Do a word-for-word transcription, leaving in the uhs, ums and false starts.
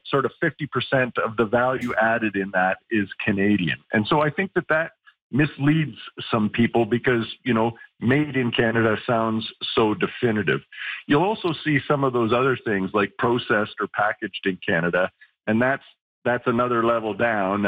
sort of fifty percent of the value added in that is Canadian. And so I think that that misleads some people because, you know, made in Canada sounds so definitive. You'll also see some of those other things like processed or packaged in Canada, and that's that's another level down.